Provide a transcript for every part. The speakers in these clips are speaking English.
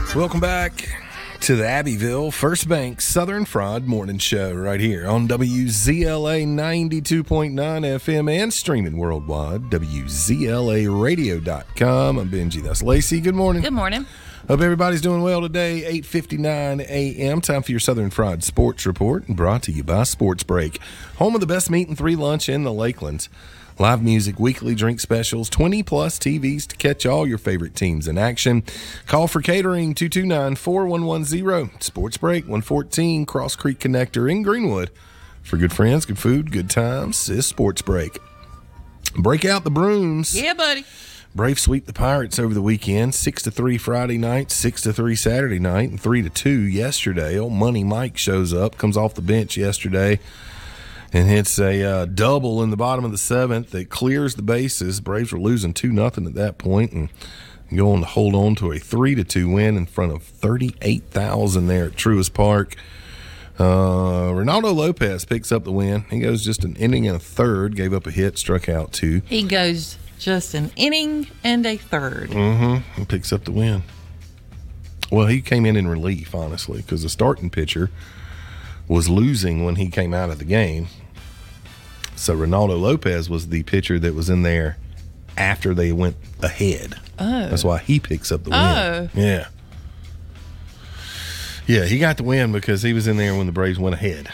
Welcome back to the Abbeville First Bank Southern Fried Morning Show right here on WZLA 92.9 FM and streaming worldwide, WZLAradio.com. I'm Benji. That's Lacey. Good morning. Good morning. Hope everybody's doing well today. 8:59 a.m. Time for your Southern Fried Sports Report, brought to you by Sports Break, home of the best meat and free lunch in the Lakelands. Live music, weekly drink specials, 20-plus TVs to catch all your favorite teams in action. Call for catering, 229-4110. Sports Break, 114 Cross Creek Connector in Greenwood. For good friends, good food, good times, is Sports Break. Break out the brooms. Yeah, buddy. Braves sweep the Pirates over the weekend, 6-3 Friday night, 6-3 Saturday night, and 3-2 yesterday. Old Money Mike shows up, comes off the bench yesterday, and hits a double in the bottom of the seventh that clears the bases. Braves were losing 2-0 at that point and going to hold on to a 3-2 win in front of 38,000 there at Truist Park. Ronaldo Lopez picks up the win. He goes just an inning and a third, gave up a hit, struck out two. He goes just an inning and a third. He picks up the win. Well, he came in relief, honestly, because the starting pitcher was losing when he came out of the game. So Ronaldo Lopez was the pitcher that was in there after they went ahead. Oh. That's why he picks up the win. Oh. Yeah. Yeah, he got the win because he was in there when the Braves went ahead.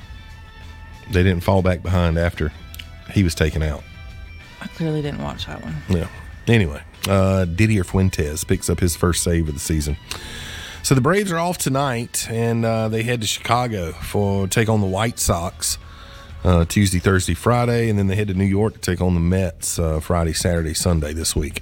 They didn't fall back behind after he was taken out. I clearly didn't watch that one. Yeah. Anyway, Didier Fuentes picks up his first save of the season. So the Braves are off tonight, and they head to Chicago for take on the White Sox Tuesday, Thursday, Friday, and then they head to New York to take on the Mets Friday, Saturday, Sunday this week.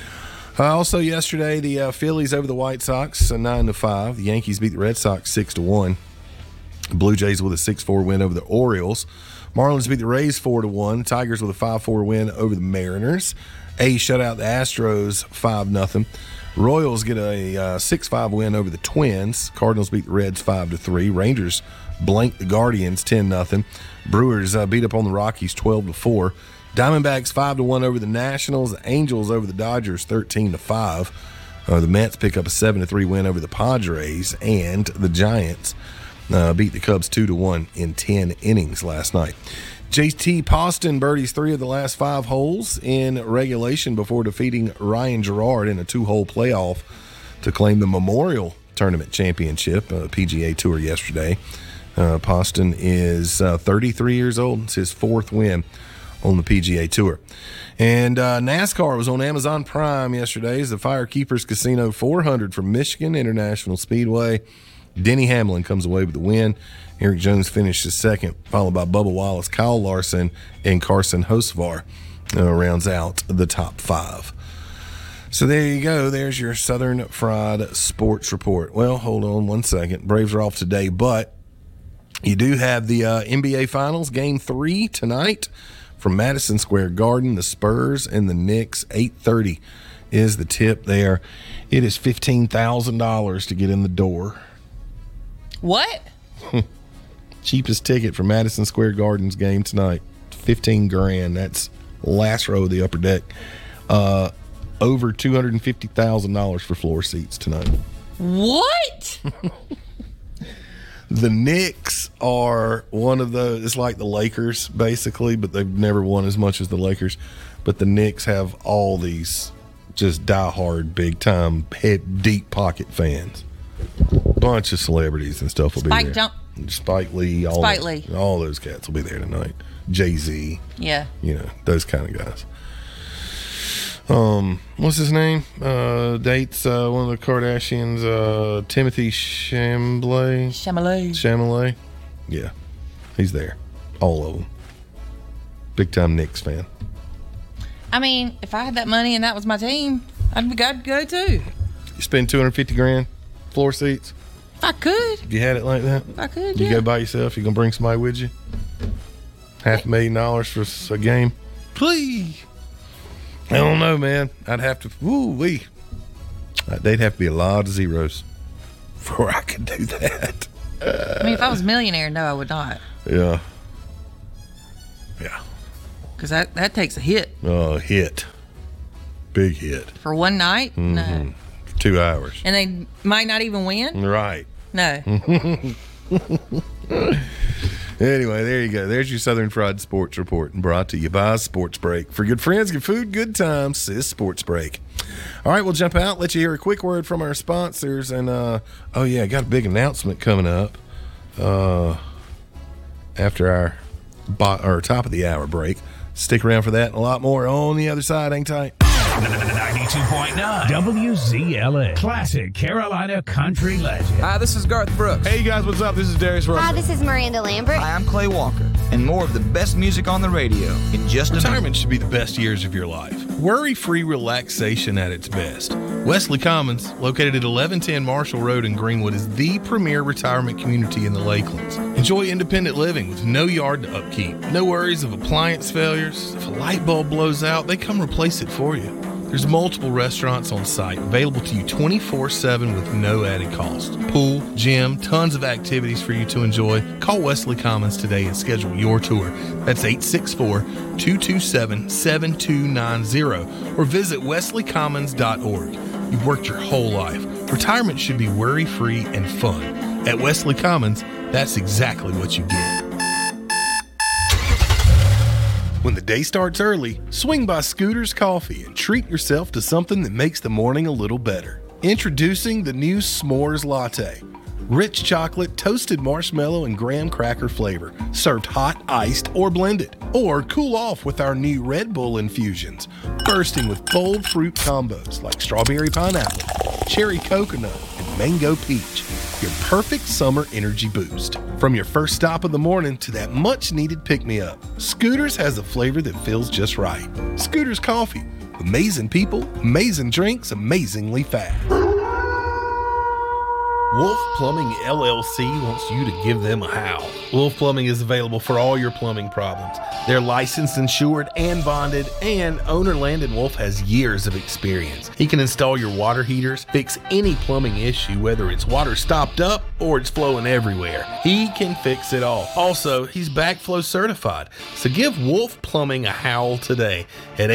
Also yesterday, the Phillies over the White Sox 9-5. The Yankees beat the Red Sox 6-1. The Blue Jays with a 6-4 win over the Orioles. Marlins beat the Rays 4-1. Tigers with a 5-4 win over the Mariners. A's shut out the Astros 5-0. Royals get a 6-5 win over the Twins. Cardinals beat the Reds 5-3. Rangers blank the Guardians 10-0. Brewers beat up on the Rockies 12-4. Diamondbacks 5-1 over the Nationals. The Angels over the Dodgers 13-5. The Mets pick up a 7-3 win over the Padres, and the Giants beat the Cubs 2-1 in 10 innings last night. JT Poston birdies 3 of the last 5 holes in regulation before defeating Ryan Gerard in a 2-hole playoff to claim the Memorial Tournament Championship, PGA Tour yesterday. Poston is 33 years old. It's his 4th win on the PGA Tour. And NASCAR was on Amazon Prime yesterday as the Firekeepers Casino 400 from Michigan International Speedway. Denny Hamlin comes away with the win. Eric Jones finishes second, followed by Bubba Wallace, Kyle Larson, and Carson Hocevar rounds out the top 5. So there you go. There's your Southern Fried Sports Report. Well, hold on one second. Braves are off today, but you do have the NBA Finals, Game 3 tonight from Madison Square Garden. The Spurs and the Knicks, 8:30 is the tip there. It is $15,000 to get in the door. What? Cheapest ticket for Madison Square Garden's game tonight, $15,000. That's last row of the upper deck. Over $250,000 for floor seats tonight. What? The Knicks are one of those. It's like the Lakers, basically, but they've never won as much as the Lakers. But the Knicks have all these just diehard, big-time, deep pocket fans. Bunch of celebrities and stuff will be there. Spike Lee. All those cats will be there tonight. Jay-Z. Yeah. You know, those kind of guys. What's his name? Dates one of the Kardashians, Timothy Chalamet. Yeah, he's there. All of them. Big time Knicks fan. I mean, if I had that money and that was my team, I'd go too. You spend $250,000 floor seats. If I could. If you had it like that. If I could. You yeah. go by yourself. You gonna bring somebody with you? $500,000 for a game. Please. I don't know, man. I'd have to. Woo-wee. They'd have to be a lot of zeros before I could do that. I mean, if I was a millionaire, no, I would not. Yeah. Yeah. Because that takes a hit. Oh, hit. Big hit. For one night? Mm-hmm. No. 2 hours. And they might not even win? Right. No. Anyway, there you go. There's your Southern Fried Sports Report, and brought to you by Sports Break. For good friends, good food, good times, says Sports Break. All right, we'll jump out, let you hear a quick word from our sponsors. And, got a big announcement coming up after our top of the hour break. Stick around for that and a lot more on the other side. Hang tight. 92.9 WZLA Classic Carolina Country Legend. Hi, this is Garth Brooks. Hey, you guys, what's up? This is Darius Rucker. Hi, this is Miranda Lambert. Hi, I'm Clay Walker. And more of the best music on the radio in just a minute. Retirement should be the best years of your life. Worry-free relaxation at its best. Wesley Commons, located at 1110 Marshall Road in Greenwood, is the premier retirement community in the Lakelands. Enjoy independent living with no yard to upkeep. No worries of appliance failures. If a light bulb blows out, they come replace it for you. There's multiple restaurants on site available to you 24/7 with no added cost. Pool, gym, tons of activities for you to enjoy. Call Wesley Commons today and schedule your tour. That's 864-227-7290 or visit wesleycommons.org. You've worked your whole life. Retirement should be worry-free and fun. At Wesley Commons, that's exactly what you get. When the day starts early, swing by Scooter's Coffee and treat yourself to something that makes the morning a little better. Introducing the new S'mores Latte. Rich chocolate, toasted marshmallow, and graham cracker flavor. Served hot, iced, or blended. Or cool off with our new Red Bull infusions. Bursting with bold fruit combos like strawberry pineapple, cherry coconut, and mango peach. Your perfect summer energy boost. From your first stop of the morning to that much-needed pick-me-up, Scooters has a flavor that feels just right. Scooters Coffee. Amazing people, amazing drinks, amazingly fast. Wolf Plumbing LLC wants you to give them a howl. Wolf Plumbing is available for all your plumbing problems. They're licensed, insured, and bonded, and owner Landon Wolf has years of experience. He can install your water heaters, fix any plumbing issue, whether it's water stopped up or it's flowing everywhere. He can fix it all. Also, he's backflow certified. So give Wolf Plumbing a howl today at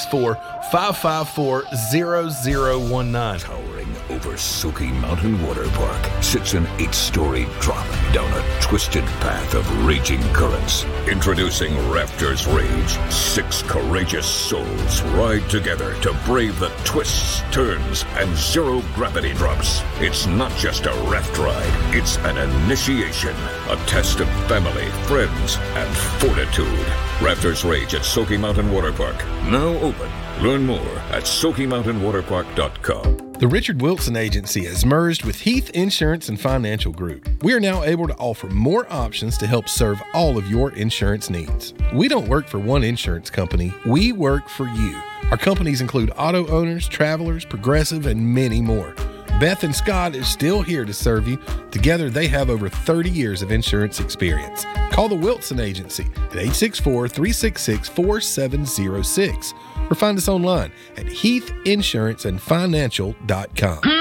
864-554-0019. Towering over Soaky Mountain Water Park sits an 8-story drop down a twisted path of raging currents. Introducing Raptors Rage. 6 courageous souls ride together to brave the twists, turns, and zero-gravity drops. It's not just a raft ride. It's an initiation. A test of family, friends, and fortitude. Raptors Rage at Soaky Mountain Water Park. Now open. Learn more at SoakyMountainWaterPark.com. The Richard Wilson Agency has merged with Heath Insurance and Financial Group. We are now able to offer more options to help serve all of your insurance needs. We don't work for one insurance company. We work for you. Our companies include auto owners, travelers, Progressive, and many more. Beth and Scott is still here to serve you. Together, they have over 30 years of insurance experience. Call the Wilson Agency at 864-366-4706 or find us online at heathinsuranceandfinancial.com.